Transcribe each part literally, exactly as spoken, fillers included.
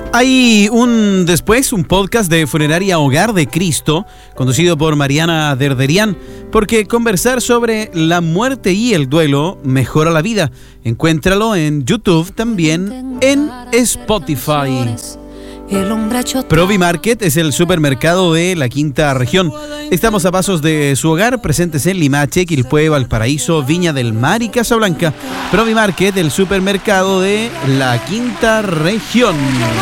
Hay un después, un podcast de Funeraria Hogar de Cristo, conducido por Mariana Derderian, porque conversar sobre la muerte y el duelo mejora la vida. Encuéntralo en YouTube, también en Spotify. Provi Market es el supermercado de la quinta región. Estamos a pasos de su hogar, presentes en Limache, Quilpué, Valparaíso, Viña del Mar y Casablanca. Provi Market, el supermercado de la quinta región.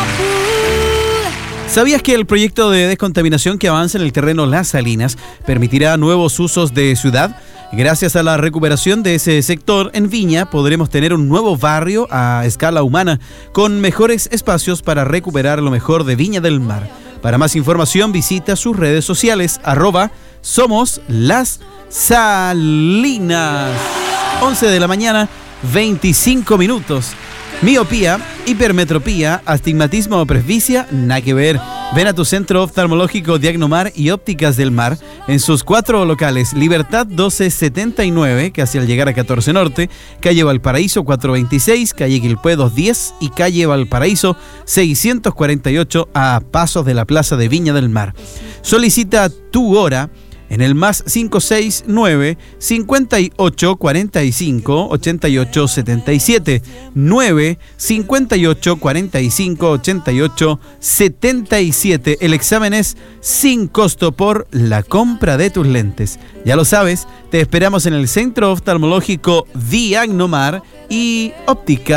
¿Sabías que el proyecto de descontaminación que avanza en el terreno Las Salinas permitirá nuevos usos de ciudad? Gracias a la recuperación de ese sector, en Viña podremos tener un nuevo barrio a escala humana, con mejores espacios para recuperar lo mejor de Viña del Mar. Para más información, visita sus redes sociales, arroba Somos Las Salinas. once de la mañana, veinticinco minutos. Miopía, hipermetropía, astigmatismo o presbicia, nada que ver. Ven a tu centro oftalmológico Diagnomar y Ópticas del Mar en sus cuatro locales: Libertad doce setenta y nueve, casi al llegar a catorce Norte, calle Valparaíso cuatrocientos veintiséis, calle Quilpué doscientos diez y calle Valparaíso seiscientos cuarenta y ocho, a pasos de la Plaza de Viña del Mar. Solicita tu hora en el más cinco seis nueve, cincuenta y ocho, cuarenta y cinco, ochenta y ocho setenta y siete, nueve, cincuenta y ocho, cuarenta y cinco, ochenta y ocho setenta y siete. El examen es sin costo por la compra de tus lentes. Ya lo sabes, te esperamos en el Centro Oftalmológico Diagnomar y Óptica